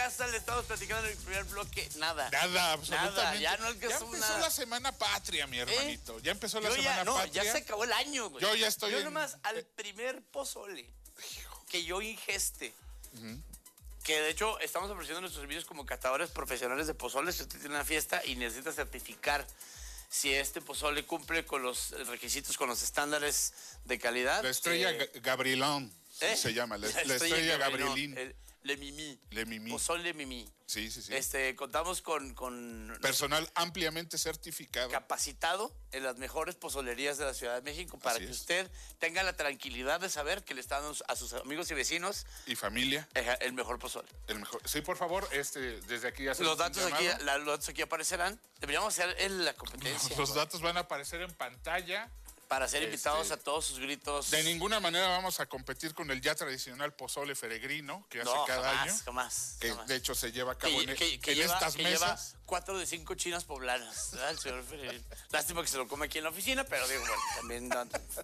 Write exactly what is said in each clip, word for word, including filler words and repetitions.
hasta le estamos platicando en el primer bloque, nada. Nada, absolutamente. Nada, ya no alcanzó Ya empezó nada. la semana patria, mi hermanito. ¿Eh? Ya empezó la Yo semana ya, no, patria. ya se acabó el año, güey. Yo ya estoy Yo en... nomás al primer pozole que yo ingeste, uh-huh. que de hecho estamos ofreciendo nuestros servicios como catadores profesionales de pozoles. Si usted tiene una fiesta y necesita certificar si este pozole cumple con los requisitos, con los estándares de calidad. La estrella eh, Gabrielón ¿eh? se llama, la, la, la estrella, estrella Gabrielín. El, Le Mimi. Le Mimi. Pozole Mimi. Sí, sí, sí. Este, contamos con, con... personal ampliamente certificado. Capacitado en las mejores pozolerías de la Ciudad de México para Así que es. usted tenga la tranquilidad de saber que le están dando a sus amigos y vecinos... Y familia. El mejor pozole. El mejor. Sí, por favor, este, desde aquí ya se los datos aquí, la, los datos aquí aparecerán. Deberíamos hacer el, la competencia. Los, los datos van a aparecer en pantalla. Para ser invitados este, a todos sus gritos. De ninguna manera vamos a competir con el ya tradicional pozole feregrino que no, hace cada jamás, año. Jamás, que jamás. de hecho se lleva a cabo que, en, que, que en lleva, estas que mesas. Lleva cuatro de cinco chinas poblanas. ¿Verdad? El señor Feregrino. Lástima que se lo come aquí en la oficina, pero digo, bueno, también. No,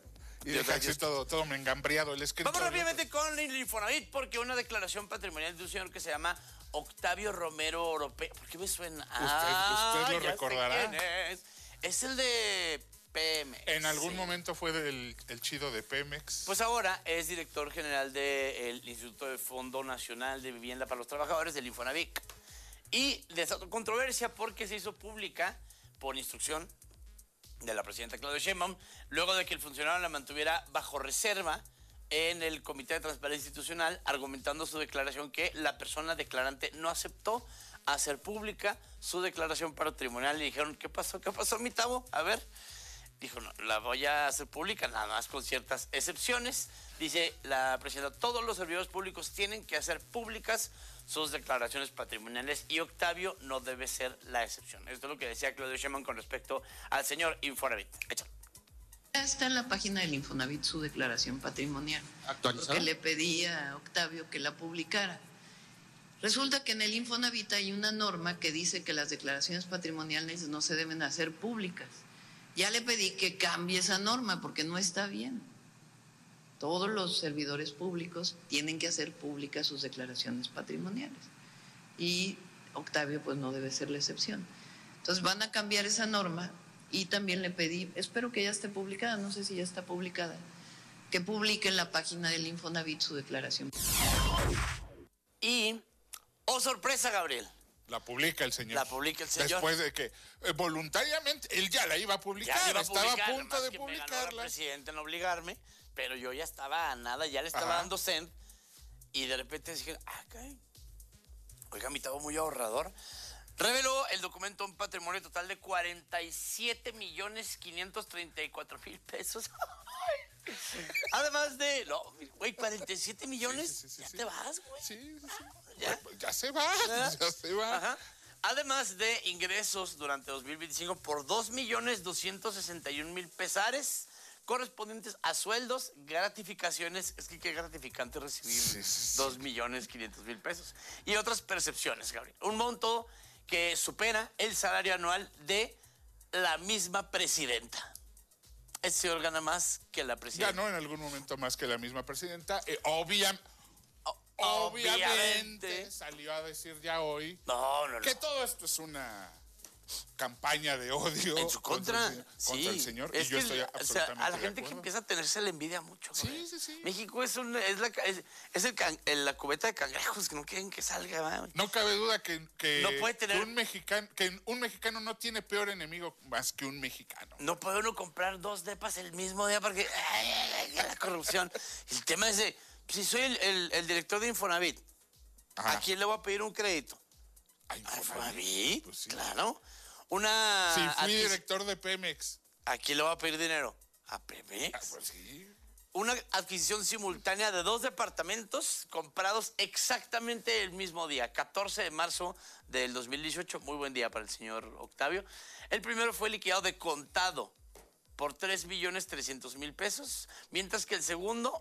y deja así todo, todo me engambriado el escritorio. Vamos rápidamente con el Infonavit, porque una declaración patrimonial de un señor que se llama Octavio Romero Oropesa. ¿Por qué me suena? Usted, ah, usted lo ya recordará. Sé quién es. Es el de Pemex. En algún sí. momento fue del el chido de Pemex. Pues ahora es director general del Instituto de Fondo Nacional de Vivienda para los Trabajadores, del Infonavit. Y desató controversia porque se hizo pública por instrucción de la presidenta Claudia Sheinbaum, luego de que el funcionario la mantuviera bajo reserva en el Comité de Transparencia Institucional, argumentando su declaración que la persona declarante no aceptó hacer pública su declaración patrimonial. Y dijeron, ¿qué pasó? ¿Qué pasó, mi Tavo? A ver... Dijo, no, la voy a hacer pública, nada más con ciertas excepciones. Dice la presidenta, todos los servidores públicos tienen que hacer públicas sus declaraciones patrimoniales y Octavio no debe ser la excepción. Esto es lo que decía Claudio Sheinbaum con respecto al señor Infonavit. Échalo. Está en la página del Infonavit su declaración patrimonial. ¿Actualizada? Que le pedí a Octavio que la publicara. Resulta que en el Infonavit hay una norma que dice que las declaraciones patrimoniales no se deben hacer públicas. Ya le pedí que cambie esa norma porque no está bien. Todos los servidores públicos tienen que hacer públicas sus declaraciones patrimoniales. Y Octavio pues no debe ser la excepción. Entonces van a cambiar esa norma y también le pedí, espero que ya esté publicada, no sé si ya está publicada, que publique en la página del Infonavit su declaración. Y, oh sorpresa, Gabriel. La publica el señor. La publica el señor. Después de que eh, voluntariamente él ya la iba a publicar. Ya iba a estaba publicar, a punto de que publicarla. Me ganó el presidente en obligarme, pero yo ya estaba a nada, ya le estaba Ajá. dando send. Y de repente dije, ah, okay. Oiga, mi Tavo muy ahorrador. Reveló el documento un patrimonio total de cuarenta y siete millones quinientos treinta y cuatro mil pesos. Además de, no, güey, cuarenta y siete millones, sí, sí, sí, ya sí. te vas, güey. Sí, sí, sí. ¿Ya? ya se va, ¿verdad? ya se va. Ajá. Además de ingresos durante dos mil veinticinco por dos millones doscientos sesenta y un mil pesares correspondientes a sueldos, gratificaciones, es que qué gratificante recibir sí, sí, sí. dos millones quinientos mil pesos y otras percepciones, Gabriel. Un monto que supera el salario anual de la misma presidenta. Este señor gana más que la presidenta. Ganó en algún momento más que la misma presidenta. Eh, obvia, o, obviamente, obviamente salió a decir ya hoy no, no, no. que todo esto es una campaña de odio en su contra, contra, el, sí. contra el señor. Es y yo que, estoy absolutamente o sea, a la gente de que empieza a tenerse la envidia mucho. Sí, sí, sí. México es, un, es, la, es, es el can, la cubeta de cangrejos que no quieren que salga. ¿verdad? No cabe duda que, que, no puede tener... que, un mexicano, que un mexicano no tiene peor enemigo más que un mexicano. No puede uno comprar dos depas el mismo día porque ay, ay, ay, la corrupción. El tema es de, si soy el, el, el director de Infonavit, Ajá. ¿a quién le voy a pedir un crédito? ¿A Infonavit? ¿A Infonavit? Pues sí. Claro. Una... Sí, fui director de Pemex. ¿A quién le va a pedir dinero? ¿A Pemex? Ah, pues sí. Una adquisición simultánea de dos departamentos comprados exactamente el mismo día, catorce de marzo del dos mil dieciocho. Muy buen día para el señor Octavio. El primero fue liquidado de contado por tres millones trescientos mil pesos, mientras que el segundo